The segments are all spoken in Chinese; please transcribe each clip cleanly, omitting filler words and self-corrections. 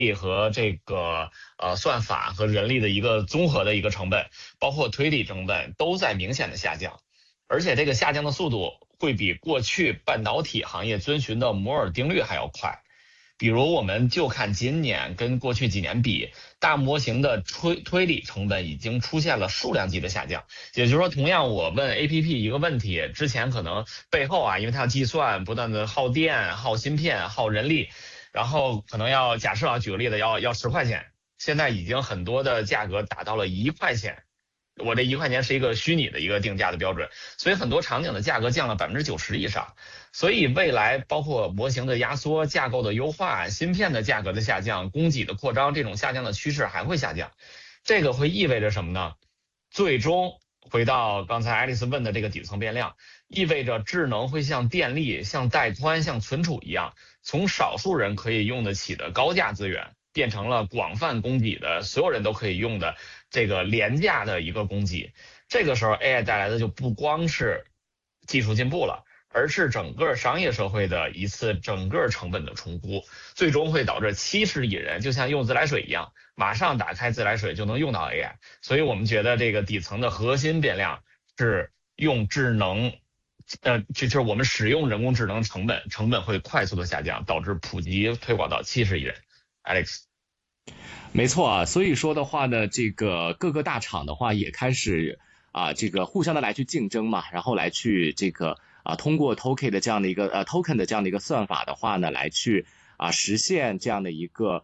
和这个算法和人力的一个综合的一个成本，包括推理成本都在明显的下降，而且这个下降的速度会比过去半导体行业遵循的摩尔定律还要快。比如我们就看今年跟过去几年比，大模型的推理成本已经出现了数量级的下降。也就是说，同样我问 APP 一个问题，之前可能背后因为它要计算，不断的耗电、耗芯片、耗人力，然后可能假设举个例子要10块钱，现在已经很多的价格达到了1块钱。我这1块钱是一个虚拟的一个定价的标准，所以很多场景的价格降了90%以上。所以未来包括模型的压缩、架构的优化、芯片的价格的下降、供给的扩张，这种下降的趋势还会下降。这个会意味着什么呢？最终回到刚才爱丽丝问的这个底层变量，意味着智能会像电力、像带宽、像存储一样，从少数人可以用得起的高价资源，变成了广泛供给的所有人都可以用的这个廉价的一个供给。这个时候 AI 带来的就不光是技术进步了，而是整个商业社会的一次整个成本的重估，最终会导致70亿人就像用自来水一样，马上打开自来水就能用到 AI。所以我们觉得这个底层的核心变量是用智能，就是我们使用人工智能成本会快速的下降，导致普及推广到70亿人。Alex。 没错啊，所以说的话呢，这个各个大厂的话也开始这个互相的来去竞争嘛，然后来去这个通过 token 的这样的一个token 的这样的一个算法的话呢，来去实现这样的一个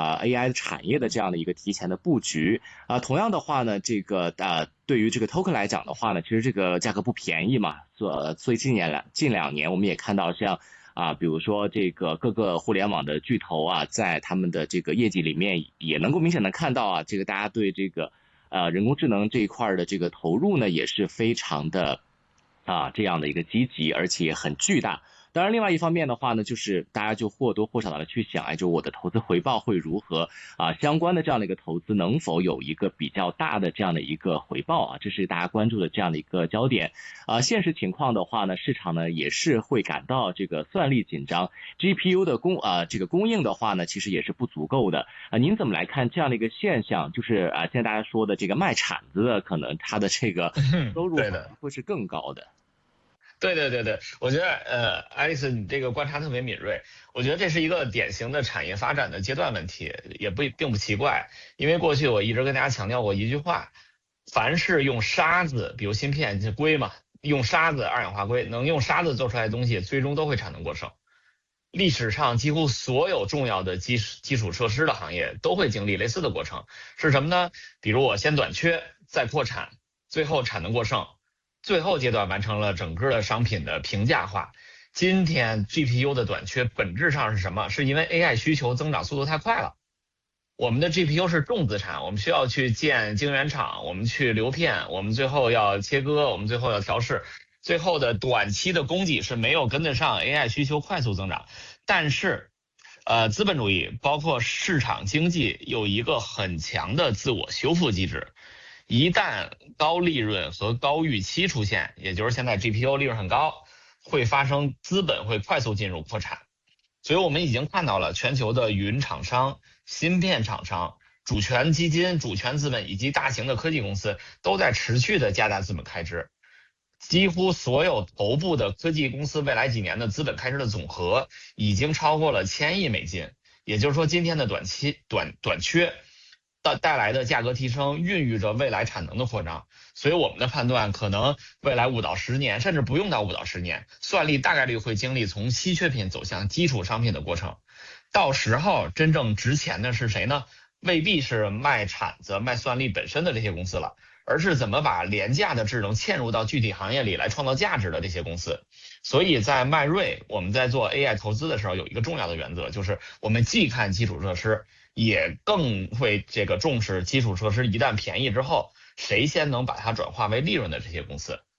AI 产业的这样的一个提前的布局同样的话呢，这个对于这个 token 来讲的话呢，其实这个价格不便宜嘛，所以近2年我们也看到像比如说这个各个互联网的巨头在他们的这个业绩里面也能够明显的看到这个大家对这个人工智能这一块的这个投入呢也是非常的这样的一个积极，而且很巨大。当然另外一方面的话呢，就是大家就或多或少的去想就我的投资回报会如何相关的这样的一个投资能否有一个比较大的这样的一个回报这是大家关注的这样的一个焦点现实情况的话呢，市场呢也是会感到这个算力紧张 GPU 的这个供应的话呢其实也是不足够的您怎么来看这样的一个现象，就是现在大家说的这个卖铲子的可能它的这个收入会是更高的。 对，我觉得爱丽丝你这个观察特别敏锐，我觉得这是一个典型的产业发展的阶段问题，并不奇怪，因为过去我一直跟大家强调过一句话，凡是用沙子，比如芯片这硅嘛，用沙子二氧化硅，能用沙子做出来的东西，最终都会产能过剩。历史上几乎所有重要的基础设施的行业都会经历类似的过程，是什么呢？比如我先短缺，再扩产，最后产能过剩。最后阶段完成了整个的商品的平价化。今天 GPU 的短缺本质上是什么？是因为 AI 需求增长速度太快了。我们的 GPU 是重资产，我们需要去建晶圆厂，我们去流片，我们最后要切割，我们最后要调试，最后的短期的供给是没有跟得上 AI 需求快速增长。但是资本主义包括市场经济有一个很强的自我修复机制，一旦高利润和高预期出现，也就是现在 GPU 利润很高，会发生资本会快速进入扩产。所以我们已经看到了全球的云厂商、芯片厂商、主权基金、主权资本以及大型的科技公司都在持续的加大资本开支。几乎所有头部的科技公司未来几年的资本开支的总和已经超过了$1000亿，也就是说今天的短缺带来的价格提升孕育着未来产能的扩张。所以我们的判断可能未来5到10年，甚至不用到5到10年，算力大概率会经历从稀缺品走向基础商品的过程。到时候真正值钱的是谁呢？未必是卖铲子卖算力本身的这些公司了，而是怎么把廉价的智能嵌入到具体行业里来创造价值的这些公司。所以在迈瑞我们在做 AI 投资的时候有一个重要的原则，就是我们既看基础设施，也更会这个重视基础设施一旦便宜之后，谁先能把它转化为利润的这些公司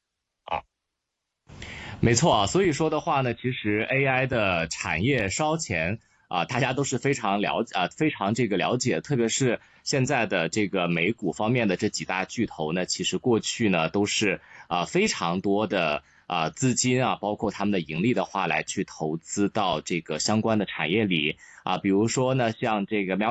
没错所以说的话呢，其实 AI 的产业烧钱大家都是非常这个了解，特别是现在的这个美股方面的这几大巨头呢，其实过去呢都是非常多的资金啊，包括他们的盈利的话，来去投资到这个相关的产业里啊，比如说呢，像这个